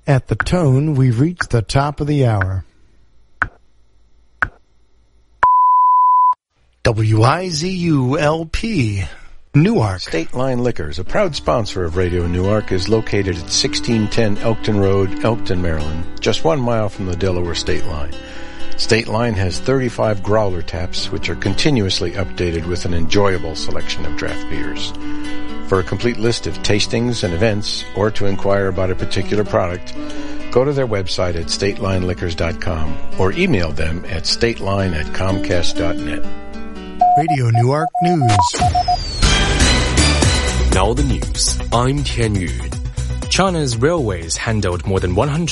At the tone, we've reached the top of the hour. WIZU-LP, Newark. State Line Liquors, a proud sponsor of Radio Newark, is located at 1610 Elkton Road, Elkton, Maryland, just 1 mile from the Delaware State Line. State Line has 35 growler taps, which are continuously updated with an enjoyable selection of draft beers. For a complete list of tastings and events, or to inquire about a particular product, go to their website at statelineliquors.com or email them at stateline@comcast.net. Radio Newark News. Now the news. I'm Tian Yu. China's railways handled more than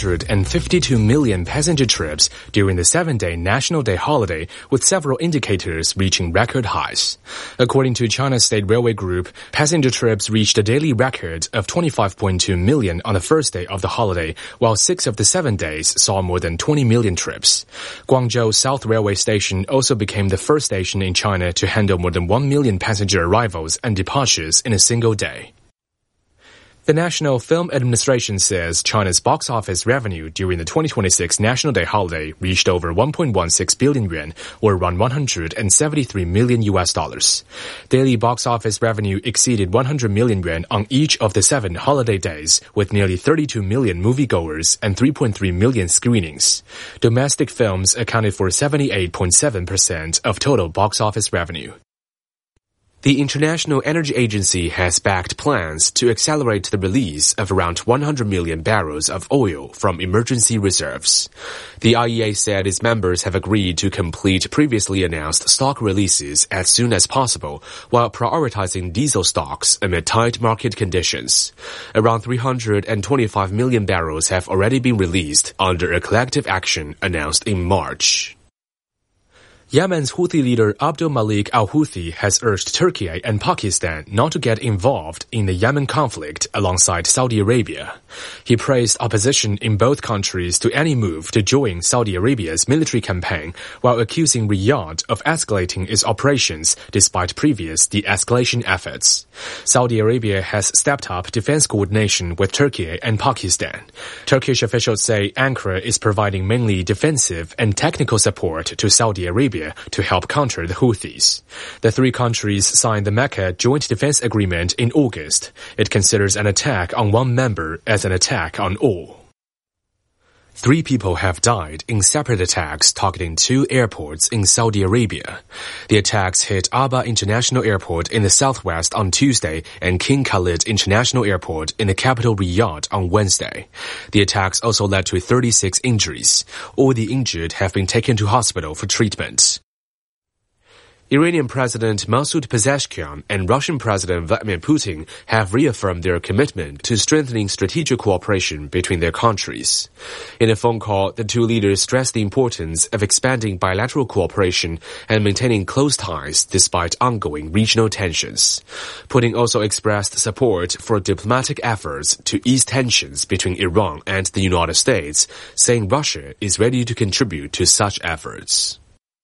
152 million passenger trips during the 7-day National Day holiday, with several indicators reaching record highs. According to China's State Railway Group, passenger trips reached a daily record of 25.2 million on the first day of the holiday, while 6 of the 7 days saw more than 20 million trips. Guangzhou South Railway Station also became the first station in China to handle more than 1 million passenger arrivals and departures in a single day. The National Film Administration says China's box office revenue during the 2026 National Day holiday reached over 1.16 billion yuan, or around $173 million. Daily box office revenue exceeded 100 million yuan on each of the 7 holiday days, with nearly 32 million moviegoers and 3.3 million screenings. Domestic films accounted for 78.7% of total box office revenue. The International Energy Agency has backed plans to accelerate the release of around 100 million barrels of oil from emergency reserves. The IEA said its members have agreed to complete previously announced stock releases as soon as possible, while prioritizing diesel stocks amid tight market conditions. Around 325 million barrels have already been released under a collective action announced in March. Yemen's Houthi leader Abdul Malik al-Houthi has urged Turkey and Pakistan not to get involved in the Yemen conflict alongside Saudi Arabia. He praised opposition in both countries to any move to join Saudi Arabia's military campaign, while accusing Riyadh of escalating its operations despite previous de-escalation efforts. Saudi Arabia has stepped up defense coordination with Turkey and Pakistan. Turkish officials say Ankara is providing mainly defensive and technical support to Saudi Arabia to help counter the Houthis. The 3 countries signed the Mecca Joint Defense Agreement in August. It considers an attack on one member as an attack on all. 3 people have died in separate attacks targeting 2 airports in Saudi Arabia. The attacks hit Aba International Airport in the southwest on Tuesday and King Khalid International Airport in the capital Riyadh on Wednesday. The attacks also led to 36 injuries. All the injured have been taken to hospital for treatment. Iranian President Masoud Pezeshkian and Russian President Vladimir Putin have reaffirmed their commitment to strengthening strategic cooperation between their countries. In a phone call, the 2 leaders stressed the importance of expanding bilateral cooperation and maintaining close ties despite ongoing regional tensions. Putin also expressed support for diplomatic efforts to ease tensions between Iran and the United States, saying Russia is ready to contribute to such efforts.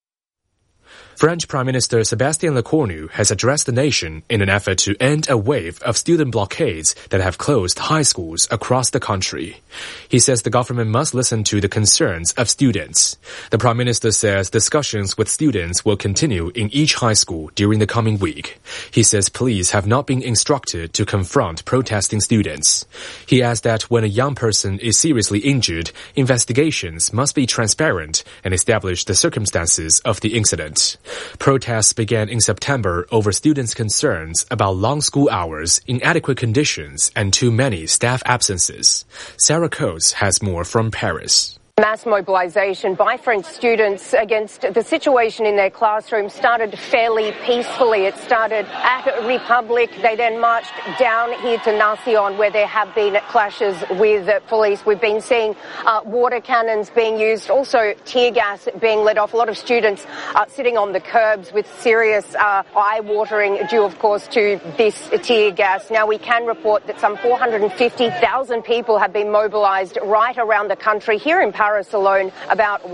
French Prime Minister Sébastien Lecornu has addressed the nation in an effort to end a wave of student blockades that have closed high schools across the country. He says the government must listen to the concerns of students. The Prime Minister says discussions with students will continue in each high school during the coming week. He says police have not been instructed to confront protesting students. He adds that when a young person is seriously injured, investigations must be transparent and establish the circumstances of the incident. Protests began in September over students' concerns about long school hours, inadequate conditions, and too many staff absences. Sarah Coates has more from Paris. Mass mobilisation by French students against the situation in their classrooms started fairly peacefully. It started at Republic. They then marched down here to Nation, where there have been clashes with police. We've been seeing water cannons being used, also tear gas being let off. A lot of students sitting on the curbs with serious eye-watering due, of course, to this tear gas. Now, we can report that some 450,000 people have been mobilised right around the country. Here in Paris alone, about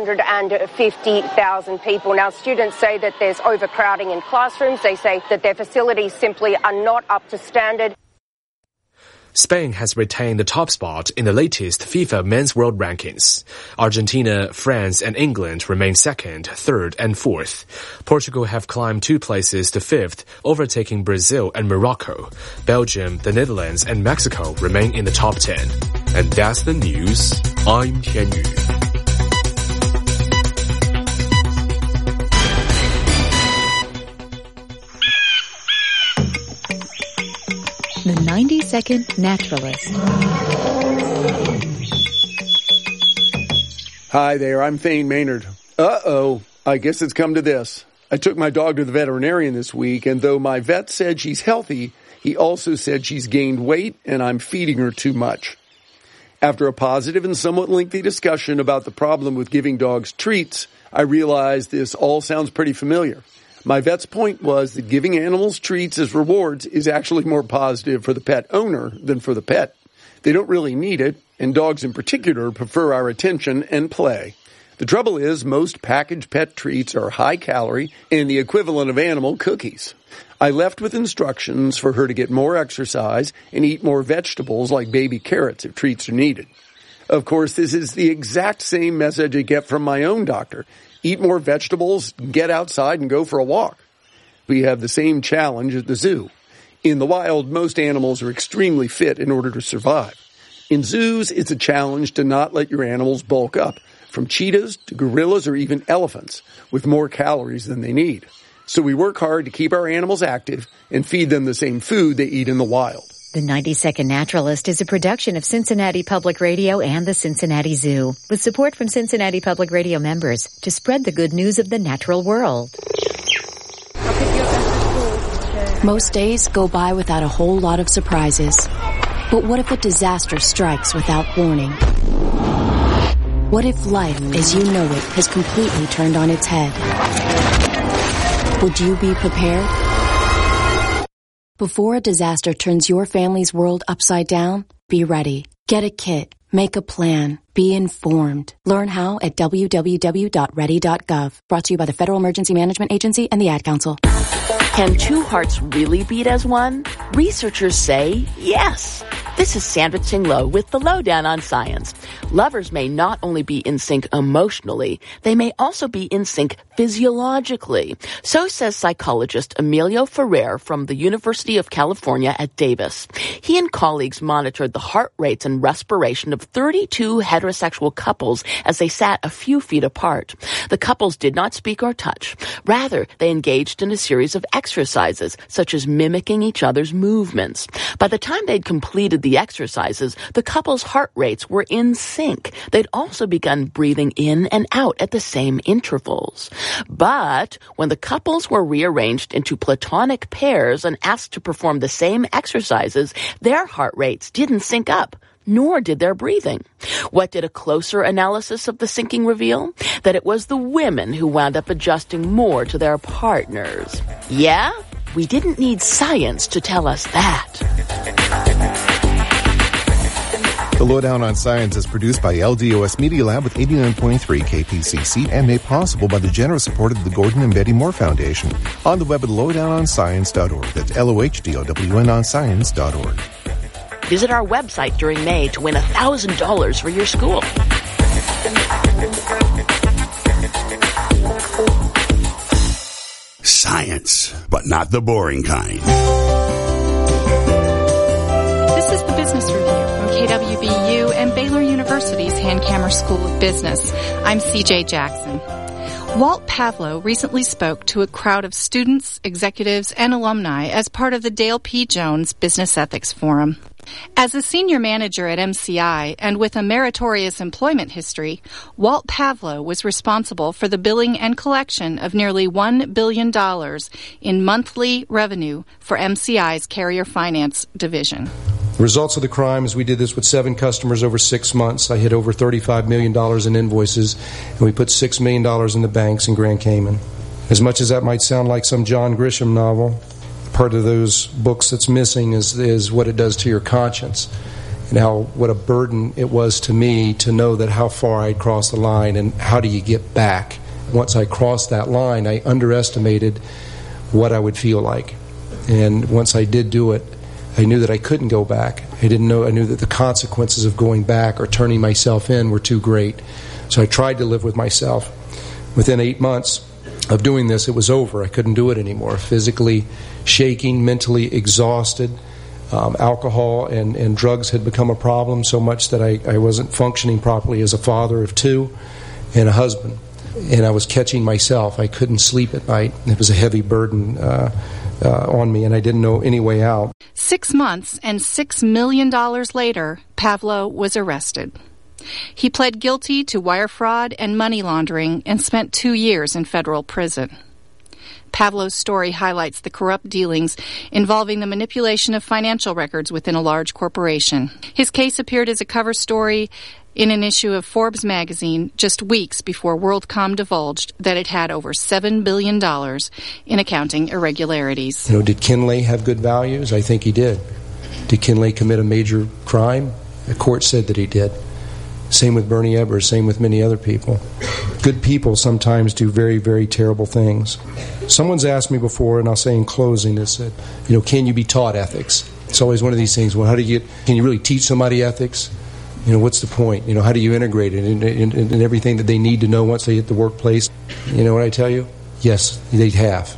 150,000 people. Now, students say that there's overcrowding in classrooms. They say that their facilities simply are not up to standard. Spain has retained the top spot in the latest FIFA Men's World Rankings. Argentina, France, and England remain second, third, and fourth. Portugal have climbed 2 places to fifth, overtaking Brazil and Morocco. Belgium, the Netherlands, and Mexico remain in the top 10. And that's the news. I'm Tian Yu. The 90-Second Naturalist. Hi there, I'm Thane Maynard. Uh-oh, I guess it's come to this. I took my dog to the veterinarian this week, and though my vet said she's healthy, he also said she's gained weight and I'm feeding her too much. After a positive and somewhat lengthy discussion about the problem with giving dogs treats, I realized this all sounds pretty familiar. My vet's point was that giving animals treats as rewards is actually more positive for the pet owner than for the pet. They don't really need it, and dogs in particular prefer our attention and play. The trouble is, most packaged pet treats are high calorie and the equivalent of animal cookies. I left with instructions for her to get more exercise and eat more vegetables like baby carrots if treats are needed. Of course, this is the exact same message I get from my own doctor. Eat more vegetables, get outside, and go for a walk. We have the same challenge at the zoo. In the wild, most animals are extremely fit in order to survive. In zoos, it's a challenge to not let your animals bulk up, from cheetahs to gorillas or even elephants, with more calories than they need. So we work hard to keep our animals active and feed them the same food they eat in the wild. The 90-Second Naturalist is a production of Cincinnati Public Radio and the Cincinnati Zoo, with support from Cincinnati Public Radio members to spread the good news of the natural world. Most days go by without a whole lot of surprises. But what if a disaster strikes without warning? What if life, as you know it, has completely turned on its head? Would you be prepared? Before a disaster turns your family's world upside down, be ready. Get a kit. Make a plan. Be informed. Learn how at www.ready.gov. Brought to you by the Federal Emergency Management Agency and the Ad Council. Can two hearts really beat as one? Researchers say yes. This is Sandra Tsing-Loh with the Lowdown on Science. Lovers may not only be in sync emotionally, they may also be in sync physiologically. So says psychologist Emilio Ferrer from the University of California at Davis. He and colleagues monitored the heart rates and respiration of 32 heterosexual couples as they sat a few feet apart. The couples did not speak or touch. Rather, they engaged in a series of exercises, such as mimicking each other's movements. By the time they'd completed the exercises, the couple's heart rates were in sync. They'd also begun breathing in and out at the same intervals. But when the couples were rearranged into platonic pairs and asked to perform the same exercises, their heart rates didn't sync up, nor did their breathing. What did a closer analysis of the syncing reveal? That it was the women who wound up adjusting more to their partners. Yeah? We didn't need science to tell us that. The Lowdown on Science is produced by LDOS Media Lab with 89.3 KPCC and made possible by the generous support of the Gordon and Betty Moore Foundation. On the web at lowdownonscience.org. That's LOHDOWN on science.org. Visit our website during May to win $1,000 for your school. Science, but not the boring kind. This is the Business Review from KWBU and Baylor University's Hankamer School of Business. I'm CJ Jackson. Walt Pavlo recently spoke to a crowd of students, executives, and alumni as part of the Dale P. Jones Business Ethics Forum. As a senior manager at MCI and with a meritorious employment history, Walt Pavlo was responsible for the billing and collection of nearly $1 billion in monthly revenue for MCI's Carrier Finance division. The results of the crime is we did this with 7 customers over 6 months. I hit over $35 million in invoices, and we put $6 million in the banks in Grand Cayman. As much as that might sound like some John Grisham novel, part of those books that's missing is what it does to your conscience and what a burden it was to me to know that how far I'd crossed the line and how do you get back. Once I crossed that line, I underestimated what I would feel like. And once I did do it, I knew that I couldn't go back. I knew that the consequences of going back or turning myself in were too great. So I tried to live with myself. Within 8 months of doing this, it was over. I couldn't do it anymore. Physically shaking, mentally exhausted. Alcohol and drugs had become a problem so much that I wasn't functioning properly as a father of 2 and a husband. And I was catching myself. I couldn't sleep at night. It was a heavy burden on me, and I didn't know any way out. 6 months and $6 million later, Pavlo was arrested. He pled guilty to wire fraud and money laundering and spent 2 years in federal prison. Pavlo's story highlights the corrupt dealings involving the manipulation of financial records within a large corporation. His case appeared as a cover story in an issue of Forbes magazine just weeks before WorldCom divulged that it had over $7 billion in accounting irregularities. Did Kinley have good values? I think he did. Did Kinley commit a major crime? The court said that he did. Same with Bernie Ebbers, same with many other people. Good people sometimes do very, very terrible things. Someone's asked me before, and I'll say in closing, they said, can you be taught ethics? It's always one of these things. Well, can you really teach somebody ethics? What's the point? How do you integrate it in everything that they need to know once they hit the workplace? You know what I tell you? Yes, they have.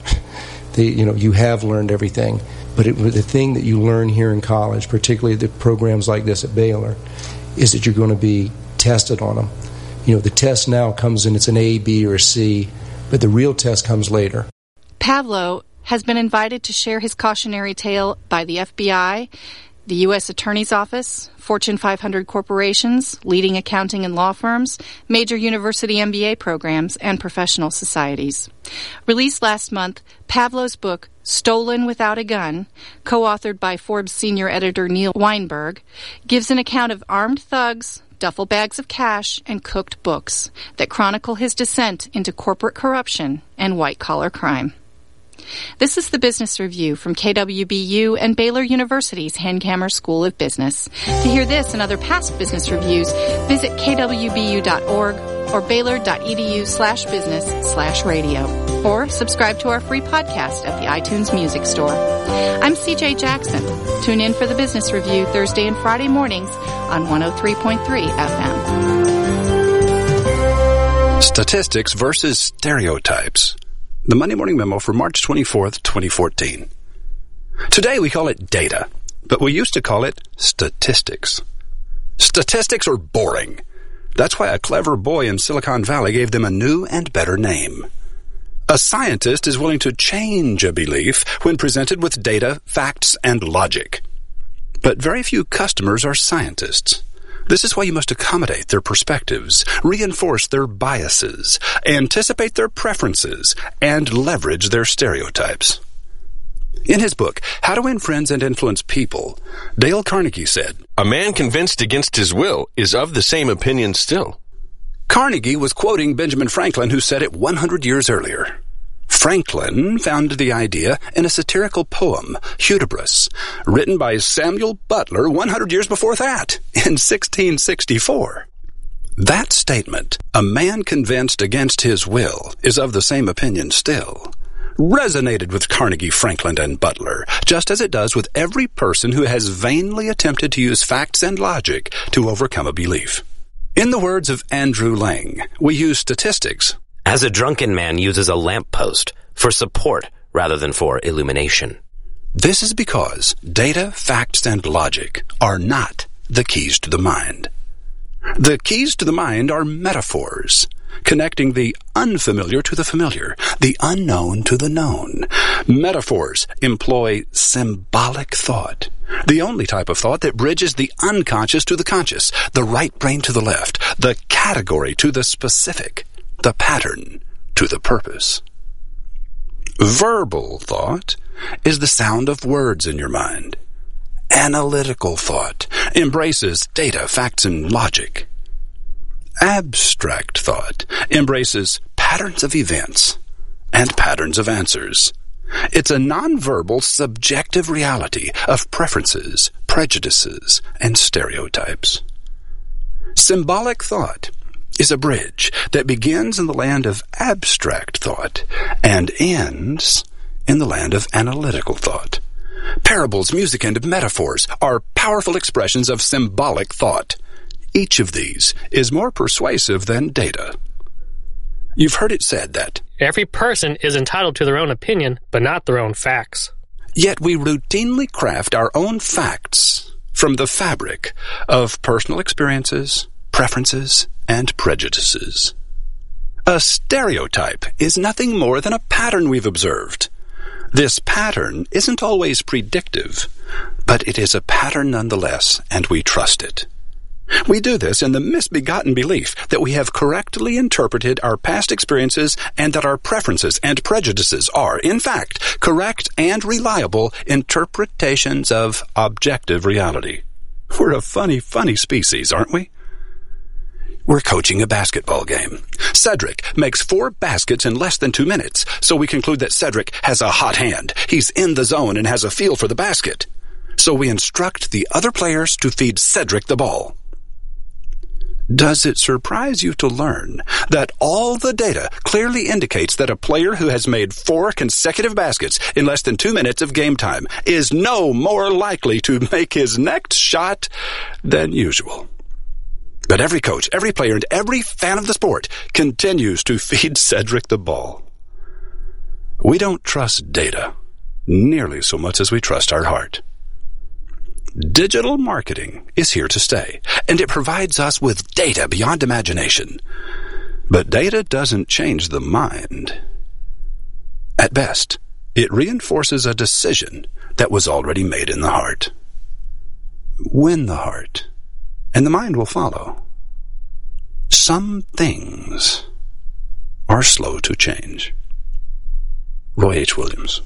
You have learned everything. But the thing that you learn here in college, particularly the programs like this at Baylor, is that you're going to be tested on them. The test now comes in, it's an A, B, or a C, but the real test comes later. Pavlo has been invited to share his cautionary tale by the FBI, the U.S. Attorney's Office, Fortune 500 corporations, leading accounting and law firms, major university MBA programs, and professional societies. Released last month, Pavlo's book, Stolen Without a Gun, co-authored by Forbes senior editor Neil Weinberg, gives an account of armed thugs, duffel bags of cash, and cooked books that chronicle his descent into corporate corruption and white-collar crime. This is the Business Review from KWBU and Baylor University's Hankamer School of Business. To hear this and other past business reviews, visit kwbu.org or baylor.edu/business/radio, or subscribe to our free podcast at the iTunes Music Store. I'm CJ Jackson. Tune in for the Business Review Thursday and Friday mornings on 103.3 FM. Statistics versus stereotypes. The Monday Morning Memo for March 24th, 2014. Today we call it data, but we used to call it statistics. Statistics are boring. That's why a clever boy in Silicon Valley gave them a new and better name. A scientist is willing to change a belief when presented with data, facts, and logic. But very few customers are scientists. This is why you must accommodate their perspectives, reinforce their biases, anticipate their preferences, and leverage their stereotypes. In his book, How to Win Friends and Influence People, Dale Carnegie said, "A man convinced against his will is of the same opinion still." Carnegie was quoting Benjamin Franklin, who said it 100 years earlier. Franklin founded the idea in a satirical poem, Hudibras, written by Samuel Butler 100 years before that, in 1664. That statement, "A man convinced against his will is of the same opinion still," resonated with Carnegie, Franklin, and Butler, just as it does with every person who has vainly attempted to use facts and logic to overcome a belief. In the words of Andrew Lang, we use statistics as a drunken man uses a lamppost for support rather than for illumination. This is because data, facts, and logic are not the keys to the mind. The keys to the mind are metaphors, connecting the unfamiliar to the familiar, the unknown to the known. Metaphors employ symbolic thought, the only type of thought that bridges the unconscious to the conscious, the right brain to the left, the category to the specific, the pattern to the purpose. Verbal thought is the sound of words in your mind. Analytical thought embraces data, facts, and logic. Abstract thought embraces patterns of events and patterns of answers. It's a nonverbal, subjective reality of preferences, prejudices, and stereotypes. Symbolic thought is a bridge that begins in the land of abstract thought and ends in the land of analytical thought. Parables, music, and metaphors are powerful expressions of symbolic thought. Each of these is more persuasive than data. You've heard it said that every person is entitled to their own opinion, but not their own facts. Yet we routinely craft our own facts from the fabric of personal experiences, preferences, and prejudices. A stereotype is nothing more than a pattern we've observed. This pattern isn't always predictive, but it is a pattern nonetheless, and we trust it. We do this in the misbegotten belief that we have correctly interpreted our past experiences and that our preferences and prejudices are, in fact, correct and reliable interpretations of objective reality. We're a funny species, aren't we? We're coaching a basketball game. Cedric makes 4 baskets in less than 2 minutes, so we conclude that Cedric has a hot hand. He's in the zone and has a feel for the basket. So we instruct the other players to feed Cedric the ball. Does it surprise you to learn that all the data clearly indicates that a player who has made 4 consecutive baskets in less than 2 minutes of game time is no more likely to make his next shot than usual? But every coach, every player, and every fan of the sport continues to feed Cedric the ball. We don't trust data nearly so much as we trust our heart. Digital marketing is here to stay, and it provides us with data beyond imagination. But data doesn't change the mind. At best, it reinforces a decision that was already made in the heart. Win the heart, and the mind will follow. Some things are slow to change. Roy H. Williams.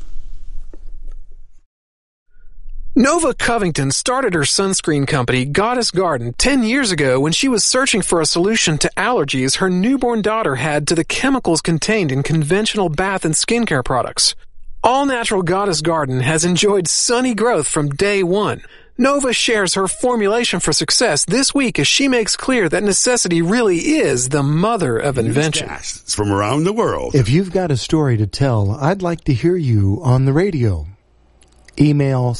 Nova Covington started her sunscreen company, Goddess Garden, 10 years ago when she was searching for a solution to allergies her newborn daughter had to the chemicals contained in conventional bath and skincare products. All-natural Goddess Garden has enjoyed sunny growth from day one. Nova shares her formulation for success this week as she makes clear that necessity really is the mother of invention. Newscasts from around the world. If you've got a story to tell, I'd like to hear you on the radio. Email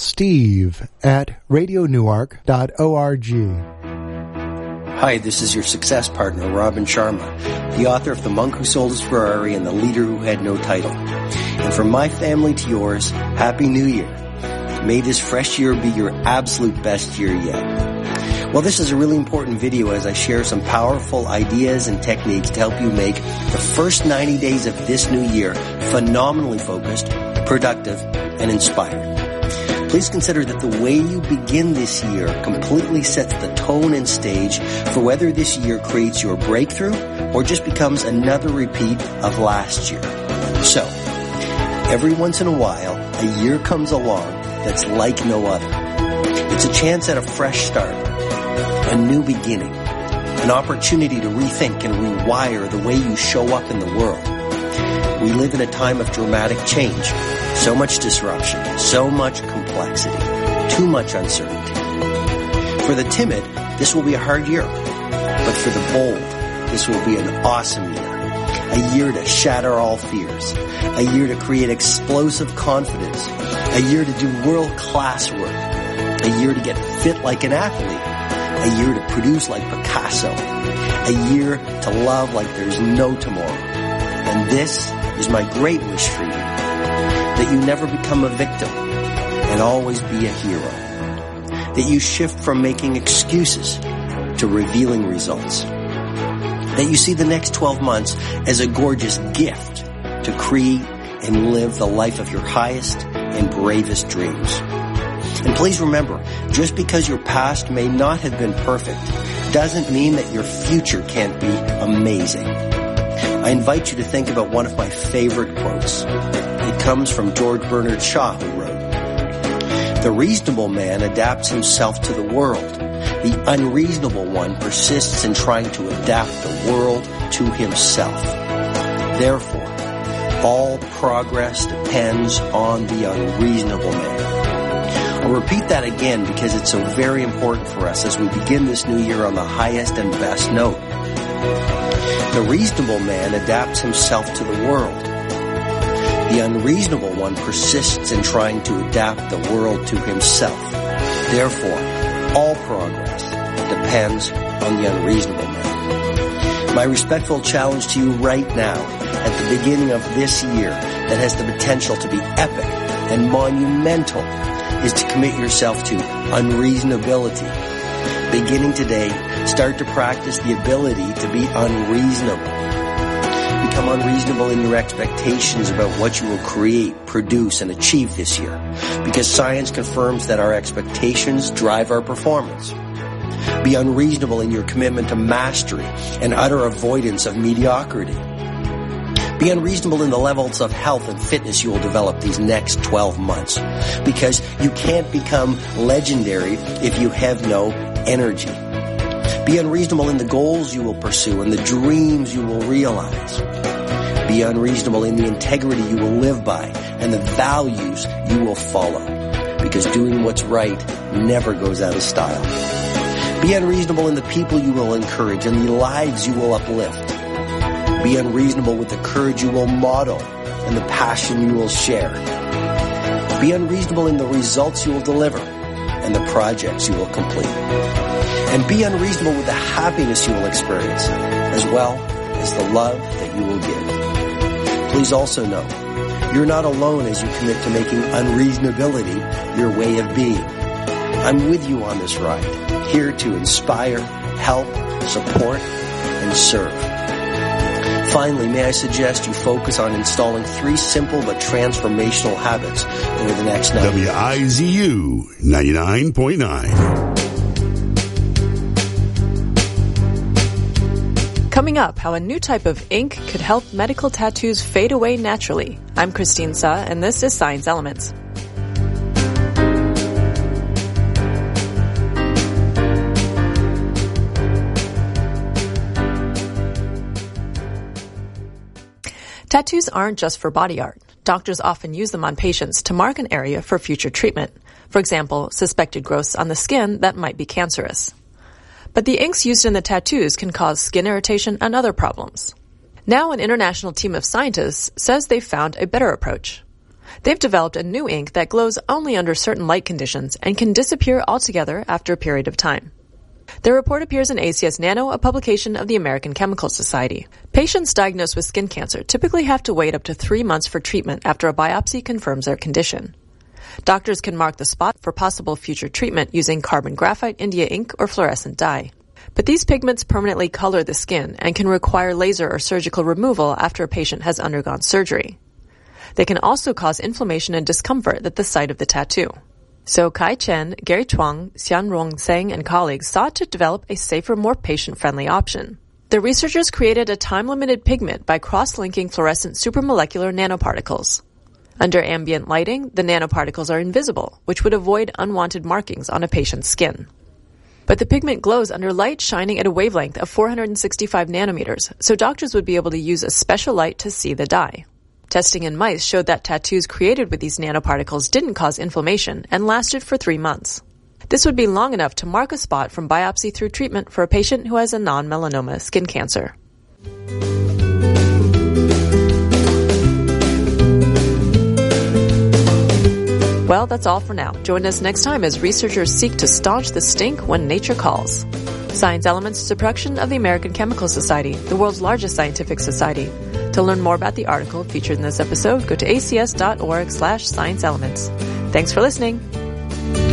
steve@radionewark.org. Hi, this is your success partner, Robin Sharma, the author of The Monk Who Sold His Ferrari and The Leader Who Had No Title. And from my family to yours, Happy New Year. May this fresh year be your absolute best year yet. Well, this is a really important video as I share some powerful ideas and techniques to help you make the first 90 days of this new year phenomenally focused, productive, and inspired. Please consider that the way you begin this year completely sets the tone and stage for whether this year creates your breakthrough or just becomes another repeat of last year. So, every once in a while, a year comes along that's like no other. It's a chance at a fresh start, a new beginning, an opportunity to rethink and rewire the way you show up in the world. We live in a time of dramatic change. So much disruption, so much complexity, too much uncertainty. For the timid, this will be a hard year. But for the bold, this will be an awesome year. A year to shatter all fears. A year to create explosive confidence. A year to do world-class work. A year to get fit like an athlete. A year to produce like Picasso. A year to love like there's no tomorrow. And this is my great wish for you. That you never become a victim and always be a hero. That you shift from making excuses to revealing results. That you see the next 12 months as a gorgeous gift to create and live the life of your highest and bravest dreams. And please remember, just because your past may not have been perfect doesn't mean that your future can't be amazing. I invite you to think about one of my favorite quotes. It comes from George Bernard Shaw, who wrote, "The reasonable man adapts himself to the world. The unreasonable one persists in trying to adapt the world to himself. Therefore, all progress depends on the unreasonable man." I'll repeat that again because it's so very important for us as we begin this new year on the highest and best note. The reasonable man adapts himself to the world. The unreasonable one persists in trying to adapt the world to himself. Therefore, all progress depends on the unreasonable man. My respectful challenge to you right now, at the beginning of this year, that has the potential to be epic and monumental, is to commit yourself to unreasonability. Beginning today, start to practice the ability to be unreasonable. Become unreasonable in your expectations about what you will create, produce, and achieve this year, because science confirms that our expectations drive our performance. Be unreasonable in your commitment to mastery and utter avoidance of mediocrity. Be unreasonable in the levels of health and fitness you will develop these next 12 months, because you can't become legendary if you have no energy. Be unreasonable in the goals you will pursue and the dreams you will realize. Be unreasonable in the integrity you will live by and the values you will follow, because doing what's right never goes out of style. Be unreasonable in the people you will encourage and the lives you will uplift. Be unreasonable with the courage you will model and the passion you will share. Be unreasonable in the results you will deliver and the projects you will complete. And be unreasonable with the happiness you will experience, as well as the love that you will give. Please also know, you're not alone as you commit to making unreasonability your way of being. I'm with you on this ride, here to inspire, help, support, and serve. Finally, may I suggest you focus on installing 3 simple but transformational habits over the next 9 years. WIZU 99.9. Coming up, how a new type of ink could help medical tattoos fade away naturally. I'm Christine Suh, and this is Science Elements. Tattoos aren't just for body art. Doctors often use them on patients to mark an area for future treatment. For example, suspected growths on the skin that might be cancerous. But the inks used in the tattoos can cause skin irritation and other problems. Now an international team of scientists says they've found a better approach. They've developed a new ink that glows only under certain light conditions and can disappear altogether after a period of time. Their report appears in ACS Nano, a publication of the American Chemical Society. Patients diagnosed with skin cancer typically have to wait up to 3 months for treatment after a biopsy confirms their condition. Doctors can mark the spot for possible future treatment using carbon graphite, India ink, or fluorescent dye. But these pigments permanently color the skin and can require laser or surgical removal after a patient has undergone surgery. They can also cause inflammation and discomfort at the site of the tattoo. So Kai Chen, Gary Chuang, Xianrong Zheng, and colleagues sought to develop a safer, more patient-friendly option. The researchers created a time-limited pigment by cross-linking fluorescent supramolecular nanoparticles. Under ambient lighting, the nanoparticles are invisible, which would avoid unwanted markings on a patient's skin. But the pigment glows under light shining at a wavelength of 465 nanometers, so doctors would be able to use a special light to see the dye. Testing in mice showed that tattoos created with these nanoparticles didn't cause inflammation and lasted for 3 months. This would be long enough to mark a spot from biopsy through treatment for a patient who has a non-melanoma skin cancer. Well, that's all for now. Join us next time as researchers seek to staunch the stink when nature calls. Science Elements is a production of the American Chemical Society, the world's largest scientific society. To learn more about the article featured in this episode, go to acs.org/science elements. Thanks for listening.